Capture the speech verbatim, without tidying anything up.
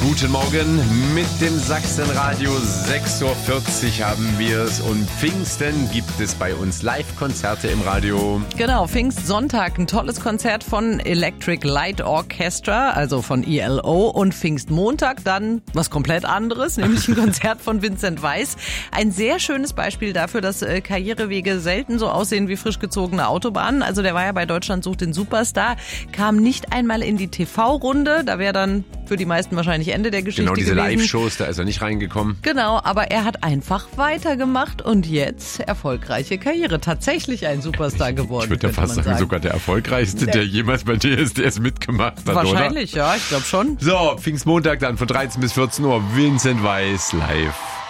Guten Morgen mit dem Sachsenradio. sechs Uhr vierzig haben wir es und Pfingsten gibt es bei uns Live-Konzerte im Radio. Genau, Pfingstsonntag ein tolles Konzert von Electric Light Orchestra, also von E L O, und Pfingstmontag dann was komplett anderes, nämlich ein Konzert von Vincent Weiss. Ein sehr schönes Beispiel dafür, dass äh, Karrierewege selten so aussehen wie frisch gezogene Autobahnen. Also der war ja bei Deutschland sucht den Superstar, kam nicht einmal in die T V-Runde, da wäre dann für die meisten wahrscheinlich Ende der Geschichte Genau, diese gewesen. Live-Shows, da ist er nicht reingekommen. Genau, aber er hat einfach weitergemacht und jetzt erfolgreiche Karriere. Tatsächlich ein Superstar geworden. Ich würde ja fast sagen, sagen, sogar der erfolgreichste, der, der jemals bei D S D S mitgemacht hat, wahrscheinlich, oder? ja, ich glaube schon. So, Pfingstmontag dann von dreizehn bis vierzehn Uhr, Vincent Weiss live.